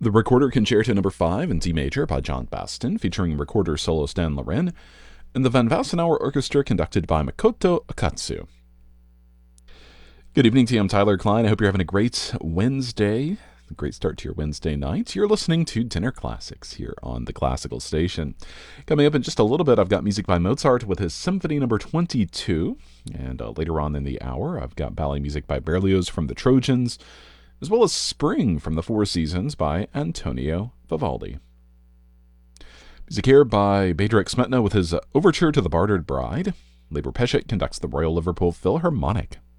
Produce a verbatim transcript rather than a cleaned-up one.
The Recorder Concerto Number five in D major by John Baston, featuring recorder soloist Dan Loren, and the Van Wassenaar Orchestra conducted by Makoto Akatsu. Good evening to you, I'm Tyler Klein. I hope you're having a great Wednesday, a great start to your Wednesday night. You're listening to Dinner Classics here on the Classical Station. Coming up in just a little bit, I've got music by Mozart with his Symphony Number twenty-two, and uh, later on in the hour, I've got ballet music by Berlioz from the Trojans, as well as Spring from the Four Seasons by Antonio Vivaldi. Music here by Bedřich Smetana with his Overture to the Bartered Bride. Libor Pesek conducts the Royal Liverpool Philharmonic.